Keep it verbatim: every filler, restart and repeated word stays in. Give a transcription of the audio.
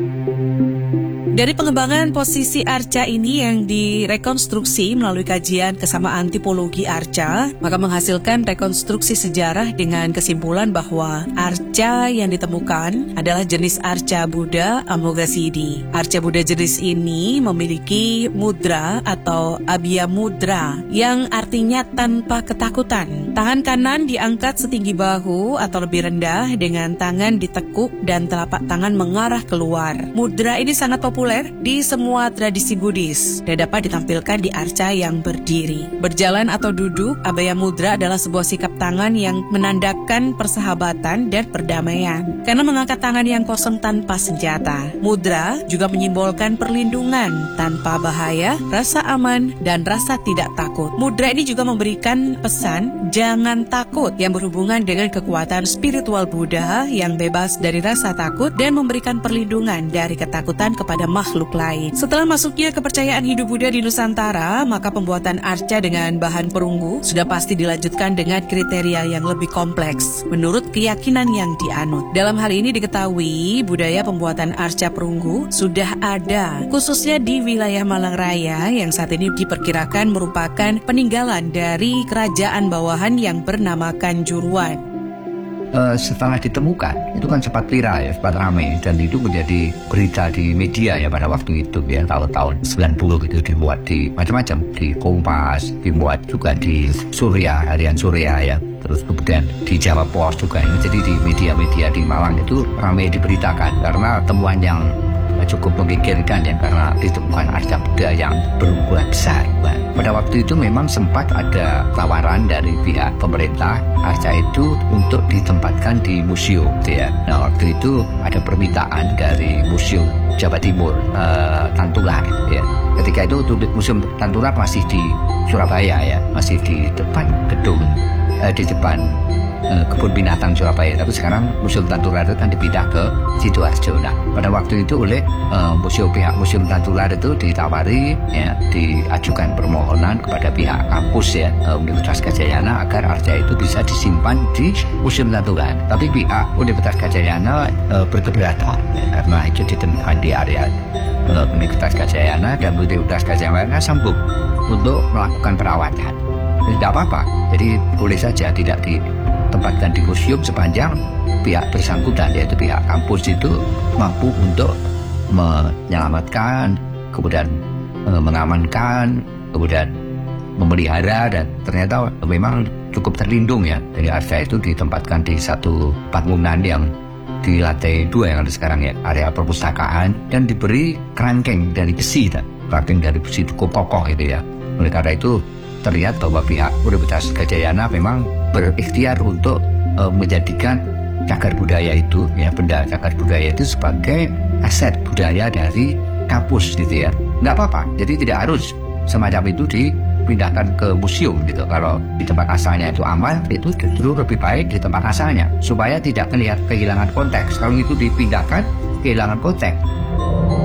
Dari pengembangan posisi arca ini yang direkonstruksi melalui kajian kesamaan tipologi arca, maka menghasilkan rekonstruksi sejarah dengan kesimpulan bahwa arca yang ditemukan adalah jenis arca Buddha Amoghasiddhi. Arca Buddha jenis ini memiliki mudra atau abhya mudra yang artinya tanpa ketakutan. Tangan kanan diangkat setinggi bahu atau lebih rendah dengan tangan ditekuk dan telapak tangan mengarah keluar. Mudra ini sangat populer di semua tradisi Buddhis dan dapat ditampilkan di arca yang berdiri. Berjalan atau duduk, abhaya mudra adalah sebuah sikap tangan yang menandakan persahabatan dan perdamaian. Karena mengangkat tangan yang kosong tanpa senjata. Mudra juga menyimbolkan perlindungan tanpa bahaya, rasa aman, dan rasa tidak takut. Mudra ini juga memberikan pesan jangan takut yang berhubungan dengan kekuatan spiritual Buddha yang bebas dari rasa takut dan memberikan perlindungan dari ketakutan kepada makhluk lain. Setelah masuknya kepercayaan hidup Buddha di Nusantara, maka pembuatan arca dengan bahan perunggu sudah pasti dilanjutkan dengan kriteria yang lebih kompleks menurut keyakinan yang dianut. Dalam hal ini diketahui budaya pembuatan arca perunggu sudah ada, khususnya di wilayah Malang Raya yang saat ini diperkirakan merupakan peninggalan dari kerajaan bawahan yang bernama Kanjuruan. Uh, setelah ditemukan itu kan sempat viral ya, sempat ramai dan itu menjadi berita di media ya pada waktu itu ya, tahun-tahun sembilan puluh gitu dimuat di macam-macam, di Kompas, dimuat juga di Surya, harian Surya ya, terus kemudian di Jawa Pos juga ini. Jadi di media-media di Malang itu ramai diberitakan karena temuan yang cukup menggigirkan ya, karena ditemukan arca Buddha yang berukuran besar. Pada waktu itu memang sempat ada tawaran dari pihak pemerintah arca itu untuk ditempatkan di museum ya. Nah waktu itu ada permintaan dari Museum Jawa Timur uh, Tantular ya. Ketika itu Museum Tantular masih di Surabaya ya, masih di depan gedung uh, di depan uh, kebun binatang Surabaya. Tapi sekarang Museum Tantular itu kan dipindah ke Sidoarjo. Nah pada waktu itu oleh uh, museum pihak Museum Tantular itu ditawari ya, diajukan permohonan kepada pihak kampus ya, uh, Universitas Gadjah Yana agar arca itu bisa disimpan di Museum Tantular. Tapi pihak Universitas Gadjah Yana uh, berkeberatan ya, karena itu ditemukan di area uh, Universitas Gadjah Yana dan Universitas Gadjah Yana sambung untuk melakukan perawatan. Tidak apa-apa, jadi boleh saja tidak ditempatkan di museum sepanjang pihak bersangkutan yaitu pihak kampus itu mampu untuk menyelamatkan, kemudian e, mengamankan, kemudian memelihara, dan ternyata memang cukup terlindung ya. Jadi arca itu ditempatkan di satu bangunan yang di lantai dua yang ada sekarang ya, area perpustakaan, dan diberi kerangkeng dari besi, dan kerangkeng dari besi cukup kokoh itu ya. Oleh karena itu terlihat bahwa pihak Universitas Gadjah Yana memang berikhtiar untuk e, menjadikan cagar budaya itu ya, benda cagar budaya itu sebagai aset budaya dari kampus gitu ya. Nggak apa-apa, jadi tidak harus semacam itu dipindahkan ke museum gitu. Kalau di tempat asalnya itu aman, itu justru lebih baik di tempat asalnya supaya tidak terlihat kehilangan konteks. Kalau itu dipindahkan kehilangan konteks.